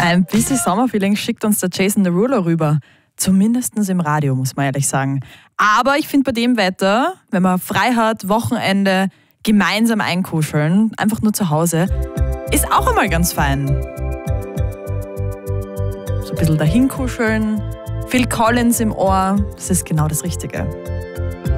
Ein bisschen Sommerfeeling schickt uns der Jason Derulo rüber. Zumindest im Radio, muss man ehrlich sagen. Aber ich finde bei dem Wetter, wenn man frei hat, Wochenende, gemeinsam einkuscheln, einfach nur zu Hause, ist auch einmal ganz fein. So ein bisschen dahinkuscheln, Phil Collins im Ohr, das ist genau das Richtige.